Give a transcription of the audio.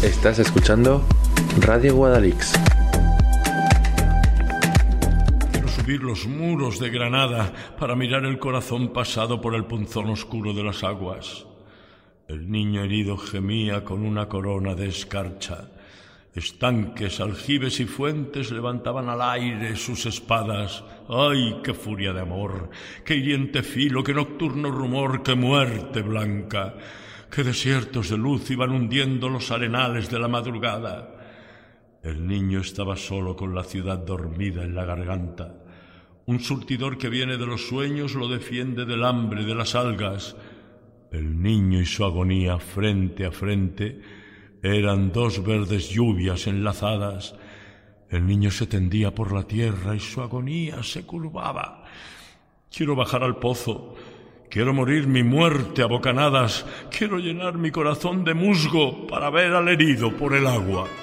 Estás escuchando Radio Guadalix. Quiero subir los muros de Granada para mirar el corazón pasado por el punzón oscuro de las aguas. El niño herido gemía con una corona de escarcha. Estanques, aljibes y fuentes levantaban al aire sus espadas. ¡Ay, qué furia de amor! ¡Qué hiriente filo! ¡Qué nocturno rumor! ¡Qué muerte blanca! ¡Qué desiertos de luz iban hundiendo los arenales de la madrugada! El niño estaba solo con la ciudad dormida en la garganta. Un surtidor que viene de los sueños lo defiende del hambre, de las algas. El niño y su agonía frente a frente eran dos verdes lluvias enlazadas. El niño se tendía por la tierra y su agonía se curvaba. Quiero bajar al pozo. Quiero morir mi muerte a bocanadas. Quiero llenar mi corazón de musgo para ver al herido por el agua.